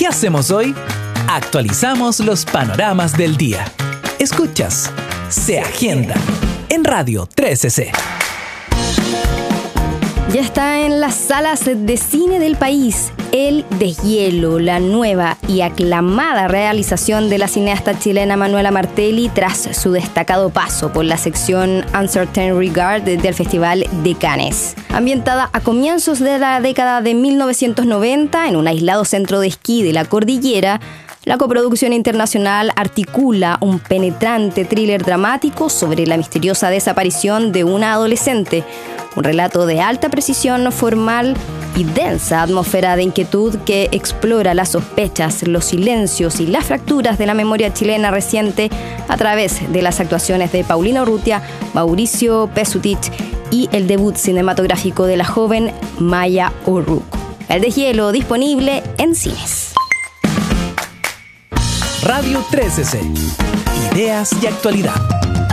hacemos hoy? Actualizamos los panoramas del día. Escuchas Se Agenda en Radio 13C. Ya está en las salas de cine del país El Deshielo, la nueva y aclamada realización de la cineasta chilena Manuela Martelli tras su destacado paso por la sección Uncertain Regard del Festival de Cannes. Ambientada a comienzos de la década de 1990 en un aislado centro de esquí de la cordillera, la coproducción internacional articula un penetrante thriller dramático sobre la misteriosa desaparición de una adolescente, un relato de alta precisión formal y densa atmósfera de inquietud que explora las sospechas, los silencios y las fracturas de la memoria chilena reciente a través de las actuaciones de Paulina Urrutia, Mauricio Pesutich y el debut cinematográfico de la joven Maya O'Rourke. El Deshielo, disponible en cines. Radio 13C. Ideas y actualidad.